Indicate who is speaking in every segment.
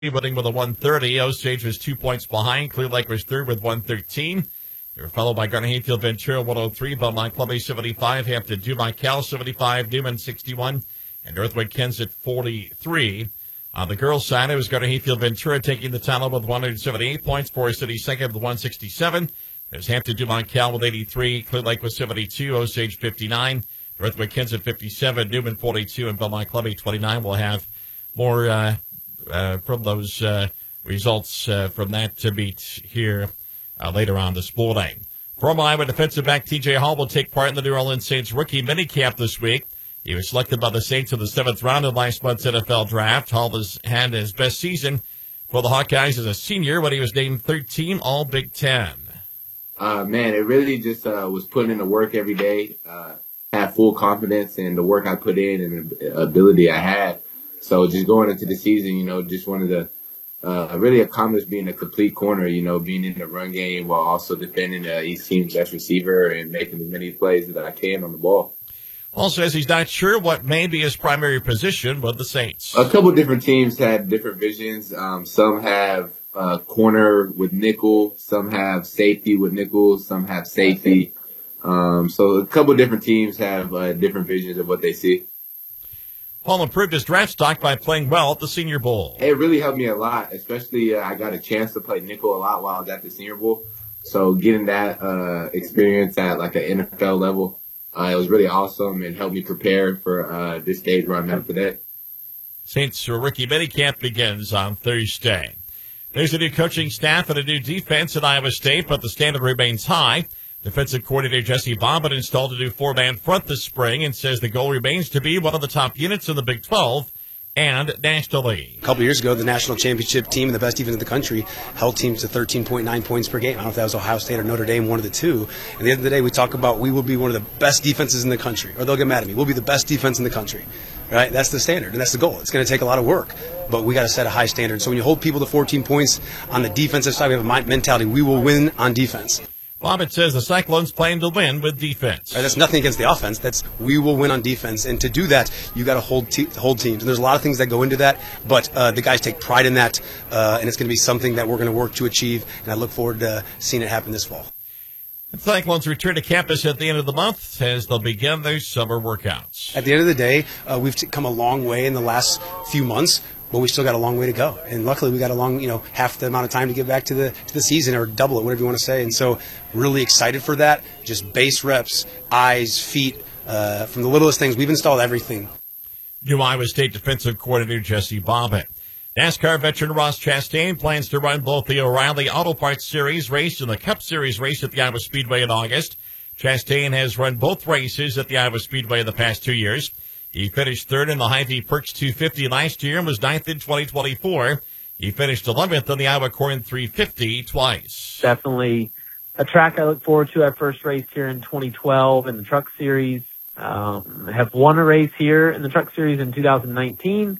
Speaker 1: winning with a 130. Osage was 2 points behind. Clear Lake was third with 113. They were followed by Garner Hayfield Ventura 103, Belmont Clubby 75, Hampton Dumas 75, Newman 61, and Northwood Kensett 43. On the girls' side, it was Garner Hayfield Ventura taking the title with 178 points. Forest City second with 167. There's Hampton Dumont Cal with 83, Clear Lake with 72, Osage 59, Northwood Kensett 57, Newman 42, and Belmont Clubby 29. We'll have more from those results from that to meet here later on this morning. Former Iowa defensive back T.J. Hall will take part in the New Orleans Saints rookie minicamp this week. He was selected by the Saints in the 7th round of last month's NFL draft. Hall has had his best season for the Hawkeyes as a senior when he was named 13 All-Big Ten.
Speaker 2: Man, it really just was putting in the work every day. Had full confidence in the work I put in and the ability I had. So just going into the season, just wanted to really accomplish being a complete corner, being in the run game while also defending each team's best receiver and making as many plays that I can on the ball.
Speaker 1: Hall says he's not sure what may be his primary position with the Saints.
Speaker 2: A couple different teams had different visions. Some have corner with nickel, some have safety with nickel, some have safety. So a couple different teams have different visions of what they see.
Speaker 1: Hall improved his draft stock by playing well at the Senior Bowl.
Speaker 2: It really helped me a lot, especially I got a chance to play nickel a lot while I was at the Senior Bowl. So getting that experience at like an NFL level, it was really awesome and helped me prepare for this stage where I'm at today.
Speaker 1: Saints rookie minicamp begins on Thursday. There's a new coaching staff and a new defense at Iowa State, but the standard remains high. Defensive coordinator Jesse Bobbitt installed a new four-man front this spring and says the goal remains to be one of the top units in the Big 12 and nationally.
Speaker 3: A couple years ago, the national championship team and the best defense in the country held teams to 13.9 points per game. I don't know if that was Ohio State or Notre Dame, one of the two. At the end of the day, we talk about we will be one of the best defenses in the country, or they'll get mad at me. We'll be the best defense in the country. Right? That's the standard, and that's the goal. It's going to take a lot of work, but we got to set a high standard. So when you hold people to 14 points on the defensive side, we have a mentality. We will win on defense.
Speaker 1: Bobbitt says the Cyclones plan to win with defense.
Speaker 3: Right, that's nothing against the offense. That's we will win on defense. And to do that, you got to hold teams. And there's a lot of things that go into that, but the guys take pride in that, and it's going to be something that we're going to work to achieve. And I look forward to seeing it happen this fall.
Speaker 1: The Cyclones return to campus at the end of the month as they'll begin their summer workouts.
Speaker 3: At the end of the day, we've come a long way in the last few months, but we still got a long way to go. And luckily, we got a long, half the amount of time to get back to the season, or double it, whatever you want to say. And so, really excited for that. Just base reps, eyes, feet, from the littlest things. We've installed everything.
Speaker 1: New Iowa State defensive coordinator Jesse Bobbitt. NASCAR veteran Ross Chastain plans to run both the O'Reilly Auto Parts Series race and the Cup Series race at the Iowa Speedway in August. Chastain has run both races at the Iowa Speedway in the past 2 years. He finished third in the Hy-Vee Perks 250 last year and was ninth in 2024. He finished 11th in the Iowa Corn 350 twice.
Speaker 4: Definitely a track I look forward to. Our first race here in 2012 in the Truck Series. Have won a race here in the Truck Series in 2019.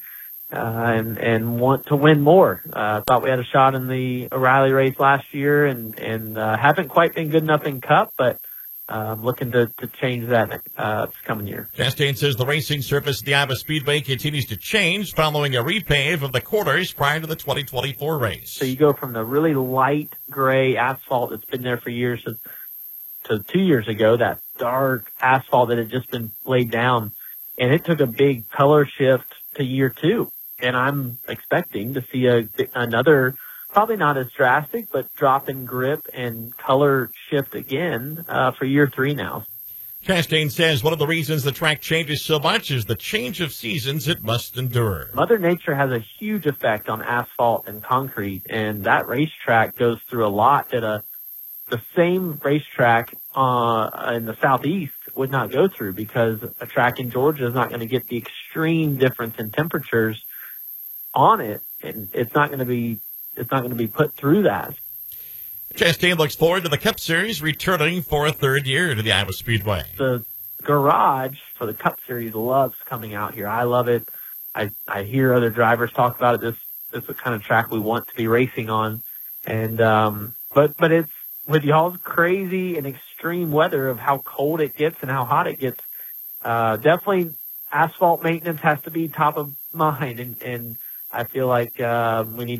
Speaker 4: And want to win more. Thought we had a shot in the O'Reilly race last year and haven't quite been good enough in Cup, but looking to change that this coming year.
Speaker 1: Chastain says the racing surface at the Iowa Speedway continues to change following a repave of the quarters prior to the 2024 race.
Speaker 4: So you go from the really light gray asphalt that's been there for years to 2 years ago, that dark asphalt that had just been laid down, and it took a big color shift to year two. And I'm expecting to see another, probably not as drastic, but drop in grip and color shift again for year three now.
Speaker 1: Chastain says one of the reasons the track changes so much is the change of seasons it must endure.
Speaker 4: Mother Nature has a huge effect on asphalt and concrete, and that racetrack goes through a lot that the same racetrack in the southeast would not go through, because a track in Georgia is not going to get the extreme difference in temperatures on it, and it's not going to be put through that.
Speaker 1: Chastain looks forward to the Cup Series returning for a third year to the Iowa Speedway.
Speaker 4: The garage for the Cup Series loves coming out here. I love it. I hear other drivers talk about it. This is the kind of track we want to be racing on, and but it's with y'all's crazy and extreme weather of how cold it gets and how hot it gets. Definitely asphalt maintenance has to be top of mind, and I feel like we need